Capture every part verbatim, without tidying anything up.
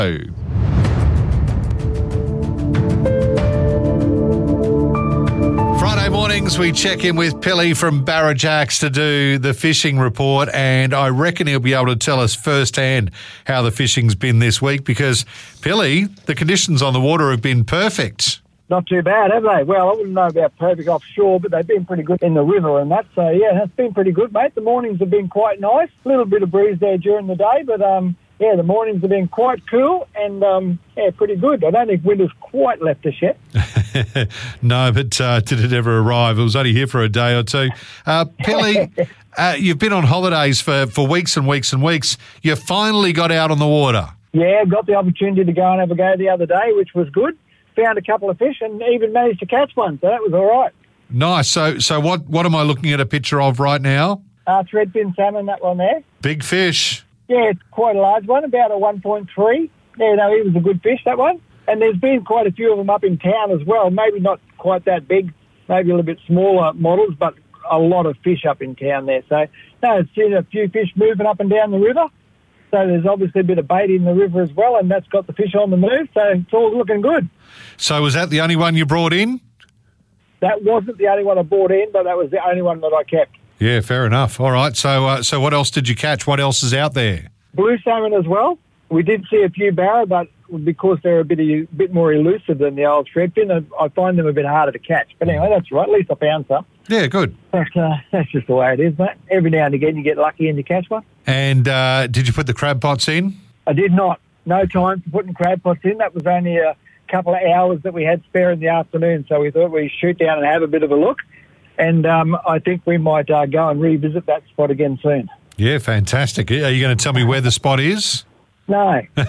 Friday mornings, we check in with Pilly from Barrajacks to do the fishing report, and I reckon he'll be able to tell us firsthand how the fishing's been this week because, Pilly, the conditions on the water have been perfect. Not too bad, have they? Well, I wouldn't know about perfect offshore, but they've been pretty good in the river and that. So, yeah, it's been pretty good, mate. The mornings have been quite nice. A little bit of breeze there during the day, but, um, yeah, the mornings have been quite cool and, um, yeah, pretty good. I don't think winter's quite left us yet. No, but uh, did it ever arrive? It was only here for a day or two. Uh, Pilly, uh, you've been on holidays for, for weeks and weeks and weeks. You finally got out on the water. Yeah, got the opportunity to go and have a go the other day, which was good. Found a couple of fish and even managed to catch one, so that was all right. Nice. So so what, what am I looking at a picture of right now? Uh, threadfin salmon, that one there. Big fish. Yeah, it's quite a large one, about a one point three. Yeah, no, he was a good fish, that one. And there's been quite a few of them up in town as well. Maybe not quite that big, maybe a little bit smaller models, but a lot of fish up in town there. So, no, I've seen a few fish moving up and down the river. So there's obviously a bit of bait in the river as well, and that's got the fish on the move, so it's all looking good. So was that the only one you brought in? That wasn't the only one I brought in, but that was the only one that I kept. Yeah, fair enough. All right, so uh, so what else did you catch? What else is out there? Blue salmon as well. We did see a few barra, but because they're a bit a bit more elusive than the old threadfin, I find them a bit harder to catch. But anyway, that's right. At least I found some. Yeah, good. But, uh, that's just the way it is, mate. Every now and again you get lucky and you catch one. And uh, did you put the crab pots in? I did not. No time for putting crab pots in. That was only a couple of hours that we had spare in the afternoon, so we thought we'd shoot down and have a bit of a look. And um, I think we might uh, go and revisit that spot again soon. Yeah, fantastic. Are you going to tell me where the spot is? No. But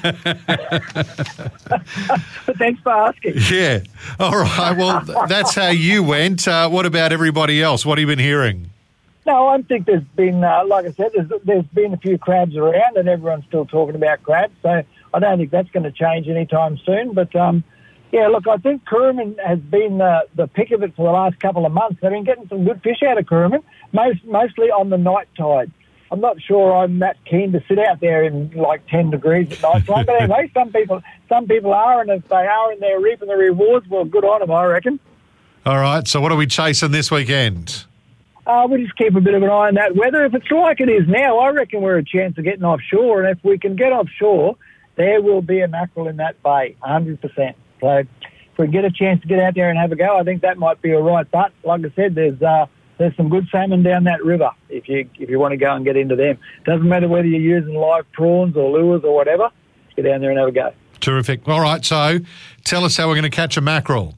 thanks for asking. Yeah. All right. Well, that's how you went. Uh, what about everybody else? What have you been hearing? No, I think there's been, uh, like I said, there's, there's been a few crabs around and everyone's still talking about crabs. So I don't think that's going to change anytime soon. But, um, yeah, look, I think Currumbin has been uh, the pick of it for the last couple of months. They've been getting some good fish out of Currumbin, most, mostly on the night tide. I'm not sure I'm that keen to sit out there in like ten degrees at night time. But anyway, some people some people are, and if they are and they're reaping the rewards, well, good on them, I reckon. All right, so what are we chasing this weekend? Uh, we'll just keep a bit of an eye on that weather. If it's like it is now, I reckon we're a chance of getting offshore. And if we can get offshore, there will be a mackerel in that bay, one hundred percent. So if we get a chance to get out there and have a go, I think that might be all right. But like I said, there's uh, there's some good salmon down that river if you if you want to go and get into them. Doesn't matter whether you're using live prawns or lures or whatever. Get down there and have a go. Terrific. All right, so tell us how we're going to catch a mackerel.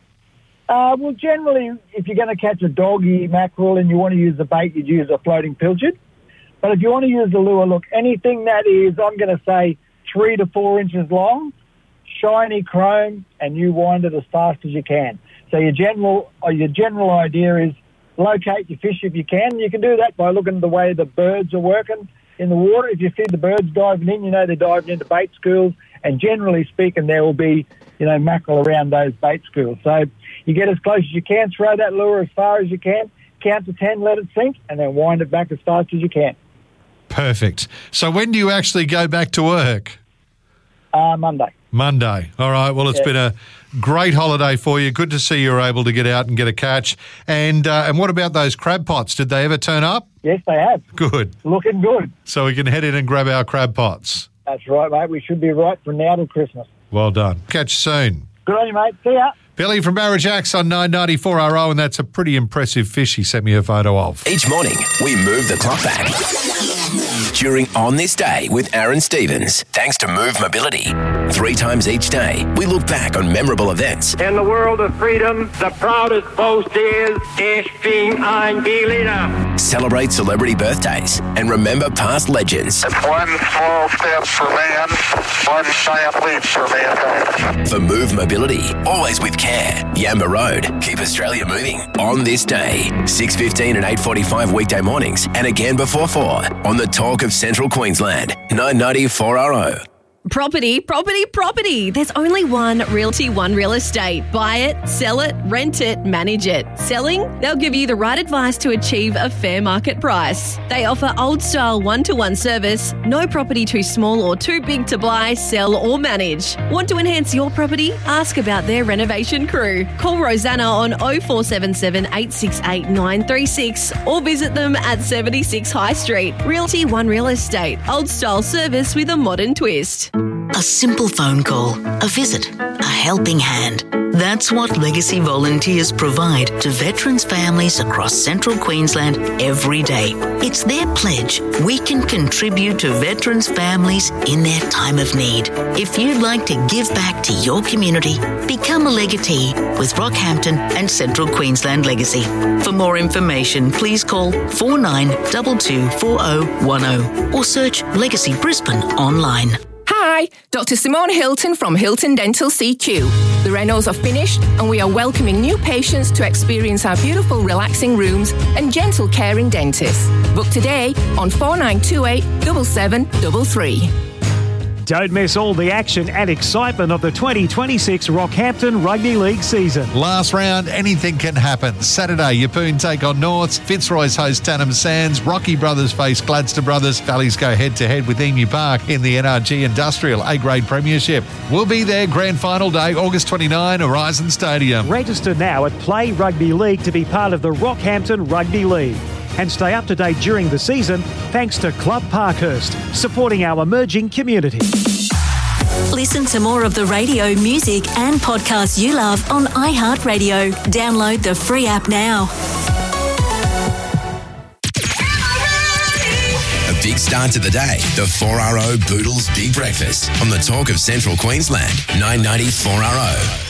Uh, well, generally, if you're going to catch a doggy mackerel and you want to use the bait, you'd use a floating pilchard. But if you want to use the lure, look, anything that is, I'm going to say, three to four inches long, shiny chrome, and you wind it as fast as you can. So your general, or your general idea is locate your fish if you can. You can do that by looking at the way the birds are working in the water. If you see the birds diving in, you know they're diving into bait schools, and generally speaking, there will be, you know, mackerel around those bait schools. So you get as close as you can, throw that lure as far as you can, count to ten, let it sink, and then wind it back as fast as you can. Perfect. So when do you actually go back to work? Uh, Monday. Monday. All right. Well, it's yeah. been a great holiday for you. Good to see you were able to get out and get a catch. And uh, and what about those crab pots? Did they ever turn up? Yes, they have. Good. Looking good. So we can head in and grab our crab pots. That's right, mate. We should be right from now till Christmas. Well done. Catch you soon. Good on you, mate. See ya. Billy from Barrajacks on nine ninety-four R O, and that's a pretty impressive fish he sent me a photo of. Each morning, we move the clock back. During On This Day with Aaron Stevens, thanks to Move Mobility. Three times each day, we look back on memorable events. In the world of freedom, the proudest boast is, Ich bin ein Berliner. Celebrate celebrity birthdays and remember past legends. It's one small step for man, one giant leap for mankind. For Move Mobility, always with care. Yamba Road, keep Australia moving. On This Day, six fifteen and eight forty-five weekday mornings, and again before four on the Talk of Central Queensland, nine ninety-four R O. Property, property, property. There's only one Realty One Real Estate. Buy it, sell it, rent it, manage it. Selling? They'll give you the right advice to achieve a fair market price. They offer old-style one-to-one service, no property too small or too big to buy, sell or manage. Want to enhance your property? Ask about their renovation crew. Call Rosanna on oh four seven seven, eight six eight, nine three six or visit them at seventy-six High Street. Realty One Real Estate. Old-style service with a modern twist. A simple phone call, a visit, a helping hand. That's what Legacy volunteers provide to veterans' families across central Queensland every day. It's their pledge we can contribute to veterans' families in their time of need. If you'd like to give back to your community, become a legatee with Rockhampton and Central Queensland Legacy. For more information, please call four nine two two four oh one oh or search Legacy Brisbane online. Hi, Doctor Simone Hilton from Hilton Dental C Q. The renos are finished and we are welcoming new patients to experience our beautiful relaxing rooms and gentle caring dentists. Book today on four nine two eight, seven seven three three. Don't miss all the action and excitement of the twenty twenty-six Rockhampton Rugby League season. Last round, anything can happen. Saturday, Yeppoon take on Norths, Fitzroy's host Tannum Sands, Rocky Brothers face Gladstone Brothers, Valleys go head-to-head with Emu Park in the N R G Industrial A-Grade Premiership. We'll be there grand final day, August twenty-ninth, Horizon Stadium. Register now at Play Rugby League to be part of the Rockhampton Rugby League. And stay up to date during the season thanks to Club Parkhurst, supporting our emerging community. Listen to more of the radio, music and podcasts you love on iHeartRadio. Download the free app now. A big start to the day. The four R O Boodles Big Breakfast on the Talk of Central Queensland. nine ninety four R O.